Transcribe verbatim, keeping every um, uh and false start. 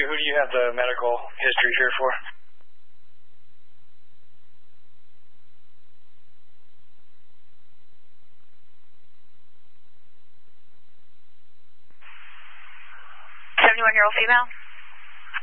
who do you have the medical history here for? seventy-one-year-old female.